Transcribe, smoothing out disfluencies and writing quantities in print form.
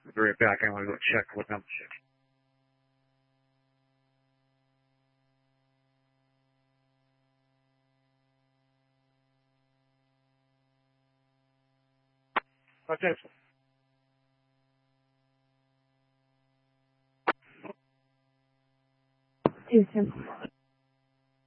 I'll be right back. I want to go check what number. Okay. Houston.